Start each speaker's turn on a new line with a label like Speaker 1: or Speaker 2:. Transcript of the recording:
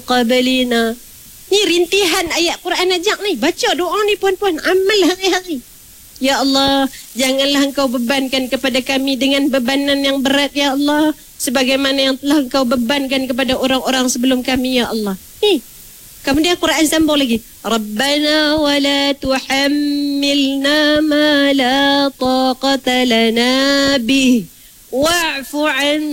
Speaker 1: qablina. Ni rintihan ayat Quran ajak ni. Baca doa ni puan-puan, amal hari-hari. Ya Allah, janganlah Engkau bebankan kepada kami dengan bebanan yang berat, Ya Allah, sebagaimana yang telah Engkau bebankan kepada orang-orang sebelum kami, Ya Allah. Ni. Kemudian Quran sambung lagi. Rabbana wa la tuhammilna ma la taqata lana bih wa'fu 'anna